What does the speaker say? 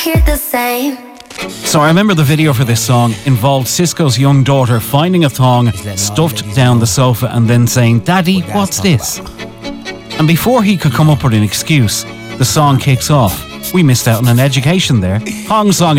hear the same. So I remember the video for this song involved Cisco's young daughter finding a thong stuffed down the sofa and then saying, "Daddy, what's this?" And before he could come up with an excuse, the song kicks off. We missed out on an education there. Thong song